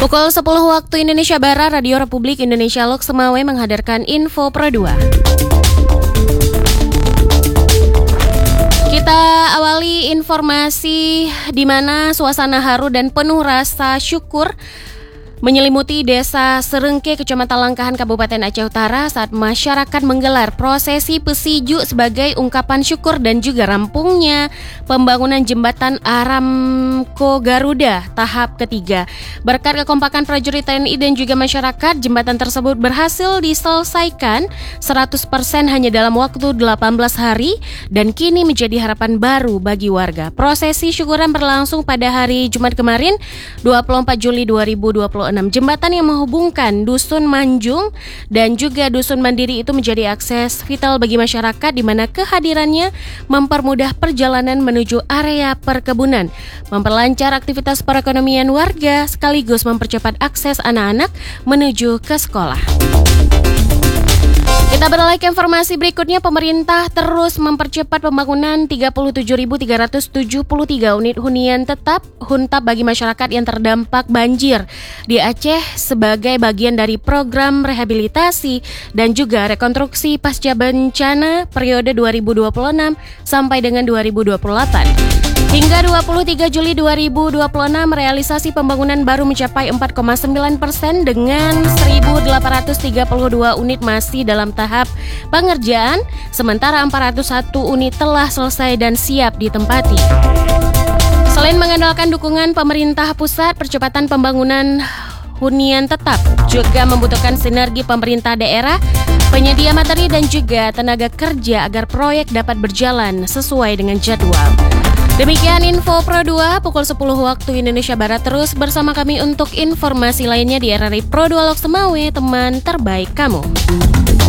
Pukul 10 waktu Indonesia Barat, Radio Republik Indonesia Lok Semawe menghadirkan Info Pro 2. Kita awali informasi di mana suasana haru dan penuh rasa syukur menyelimuti Desa Serengke, Kecamatan Langkahan, Kabupaten Aceh Utara saat masyarakat menggelar prosesi pesiju sebagai ungkapan syukur dan juga rampungnya pembangunan jembatan Aramco Garuda tahap ketiga. Berkat kekompakan prajurit TNI dan juga masyarakat, jembatan tersebut berhasil diselesaikan 100% hanya dalam waktu 18 hari dan kini menjadi harapan baru bagi warga. Prosesi syukuran berlangsung pada hari Jumat kemarin, 24 Juli 2026. Jembatan yang menghubungkan Dusun Manjung dan juga Dusun Mandiri itu menjadi akses vital bagi masyarakat, di mana kehadirannya mempermudah perjalanan menuju area perkebunan, memperlancar aktivitas perekonomian warga, sekaligus mempercepat akses anak-anak menuju ke sekolah. Kita beralih ke informasi berikutnya. Pemerintah terus mempercepat pembangunan 37.373 unit hunian tetap huntap bagi masyarakat yang terdampak banjir di Aceh sebagai bagian dari program rehabilitasi dan juga rekonstruksi pasca bencana periode 2026 sampai dengan 2028. Hingga 23 Juli 2026, realisasi pembangunan baru mencapai 4,9% dengan 1.832 unit masih dalam tahap pengerjaan, sementara 401 unit telah selesai dan siap ditempati. Selain mengandalkan dukungan pemerintah pusat, percepatan pembangunan hunian tetap juga membutuhkan sinergi pemerintah daerah, penyedia materi dan juga tenaga kerja agar proyek dapat berjalan sesuai dengan jadwal. Demikian Info Pro 2 pukul 10 waktu Indonesia Barat. Terus bersama kami untuk informasi lainnya di RRI Pro 2 Lok Semawe, teman terbaik kamu.